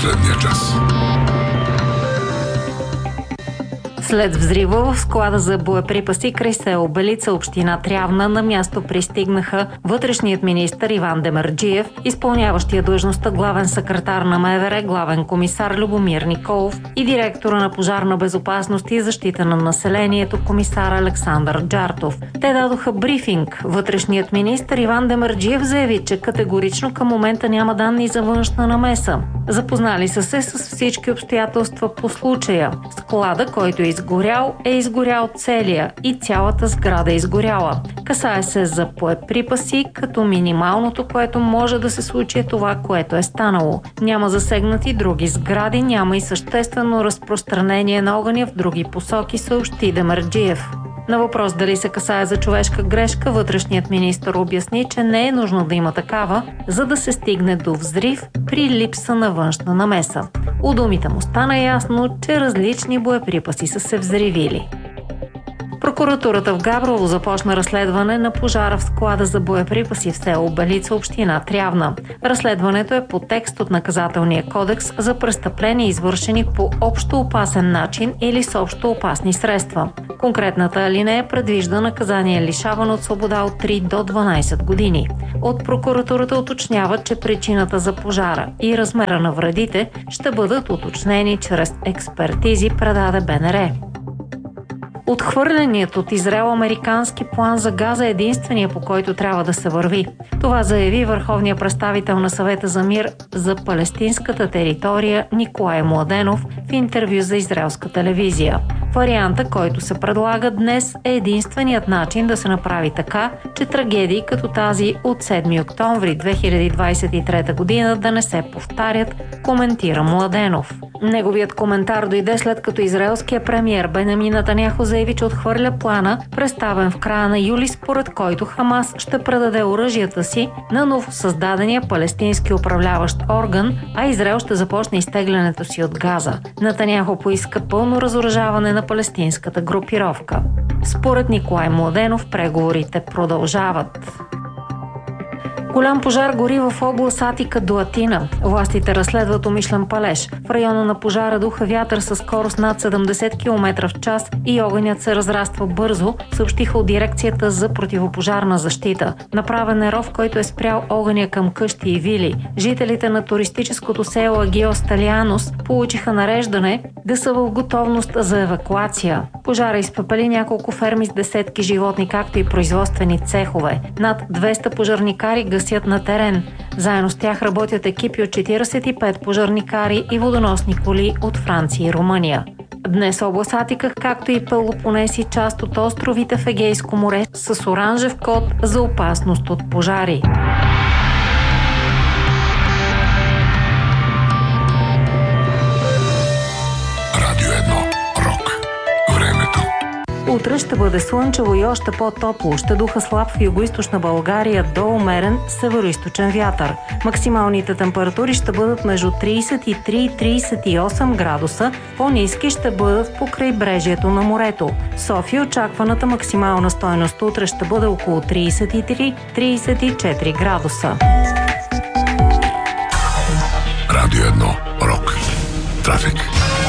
последния час. След взрива в склада за боеприпаси край село Белица, община Трявна, на място пристигнаха вътрешният министър Иван Демерджиев, изпълняващия длъжността главен секретар на МВР, главен комисар Любомир Николов и директора на пожарна безопасност и защита на населението, комисар Александър Джартов. Те дадоха брифинг. Вътрешният министър Иван Демерджиев заяви, че категорично към момента няма данни за външна намеса. Запознали са се с всички обстоятелства по случая. Склада, който е изгорял целия и цялата сграда е изгоряла. Касае се за боеприпаси, като минималното, което може да се случи, е това, което е станало. Няма засегнати други сгради, няма и съществено разпространение на огъня в други посоки, съобщи Демерджиев. На въпрос дали се касае за човешка грешка, вътрешният министър обясни, че не е нужно да има такава, за да се стигне до взрив при липса на външна намеса. У думите му стана ясно, че различни боеприпаси са се взривили. Прокуратурата в Габрово започна разследване на пожара в склада за боеприпаси в село Белица, община Трявна. Разследването е по текст от Наказателния кодекс за престъпления, извършени по общо опасен начин или с общо опасни средства. Конкретната алинея предвижда наказание лишаване от свобода от 3 до 12 години. От прокуратурата уточняват, че причината за пожара и размера на вредите ще бъдат уточнени чрез експертизи, предаде БНР. Отхвърленият от Израел американски план за Газа е единствения, по който трябва да се върви. Това заяви върховният представител на Съвета за мир за палестинската територия Николай Младенов в интервю за израелска телевизия. Варианта, който се предлага днес, е единственият начин да се направи така, че трагедии като тази от 7 октомври 2023 година да не се повтарят, коментира Младенов. Неговият коментар дойде след като израелският премиер Бенямин Нетаняху заяви, че отхвърля плана, представен в края на юли, според който Хамас ще предаде оръжията си на новосъздадения палестински управляващ орган, а Израел ще започне изтеглянето си от Газа. Нетаняху поиска пълно разоръжаване на палестинската групировка. Според Николай Младенов преговорите продължават. Голям пожар гори в област Атика до Атина. Властите разследват умишлен палеж. В района на пожара духа вятър със скорост над 70 км в час и огънят се разраства бързо, съобщиха от дирекцията за противопожарна защита. Направен е ров, който е спрял огъня към къщи и вили. Жителите на туристическото село Агиос Талианос получиха нареждане да са в готовност за евакуация. Пожара изпепели няколко ферми с десетки животни, както и производствени цехове. Над 200 пожарникари гасят на терен. Заедно с тях работят екипи от 45 пожарникари и водоносни коли от Франция и Румъния. Днес област Атика, както и Пелопонес и част от островите в Егейско море, с оранжев код за опасност от пожари. Утре ще бъде слънчево и още по-топло. Ще духа слаб в югоизточна България до умерен североизточен вятър. Максималните температури ще бъдат между 33 и 38 градуса. По-ниски ще бъдат по крайбрежието на морето. В София очакваната максимална стойност утре ще бъде около 33-34 градуса. Радио 1. Рок. Трафик.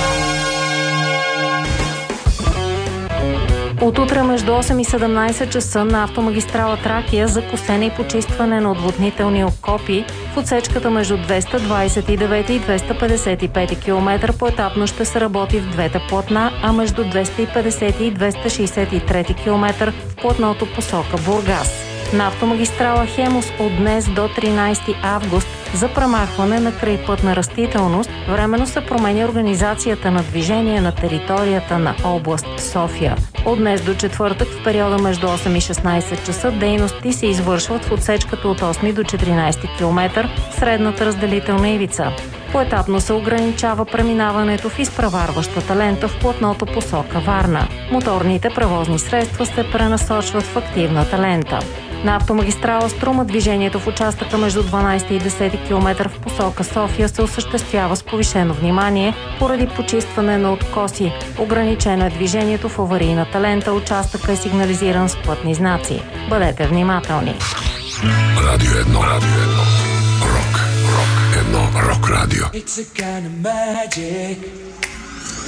От утре между 8 и 17 часа на автомагистрала Тракия за косене и почистване на отводнителни окопи в отсечката между 229 и 255 км поетапно ще се работи в двете платна, а между 250 и 263 км в платното посока Бургас. На автомагистрала Хемус от днес до 13 август за премахване на крайпътна растителност временно се променя организацията на движение на територията на област София. От днес до четвъртък в периода между 8 и 16 часа дейности се извършват в отсечката от 8 до 14 км в средната разделителна ивица. Поетапно се ограничава преминаването в изпреварващата лента в платното посока Варна. Моторните превозни средства се пренасочват в активната лента. На автомагистрала Струма движението в участъка между 12 и 10 км в посока София се осъществява с повишено внимание поради почистване на откоси. Ограничено е движението в аварийната лента, участъка е сигнализиран с пътни знаци. Бъдете внимателни. Радио 1. Рок. Рок. Рок. 1. Рок радио. It's a kind of magic.